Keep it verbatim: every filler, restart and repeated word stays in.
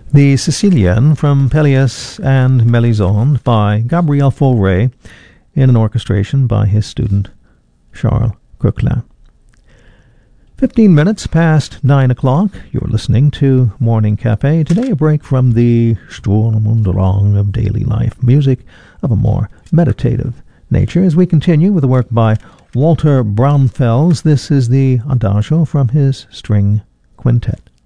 The Sicilian from Pelléas and Mélisande by Gabriel Fauré in an orchestration by his student Charles Coquelin. Fifteen minutes past nine o'clock, you're listening to Morning Cafe. Today a break from the Sturm und Drang of daily life, music of a more meditative nature, as we continue with the work by Walter Braunfels. This is the Adagio from his string quintet.